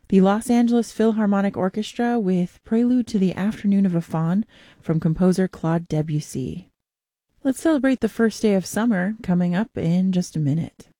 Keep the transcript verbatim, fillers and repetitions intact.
The Los Angeles Philharmonic Orchestra with Prelude to the Afternoon of a Faun from composer Claude Debussy. Let's celebrate the first day of summer coming up in just a minute.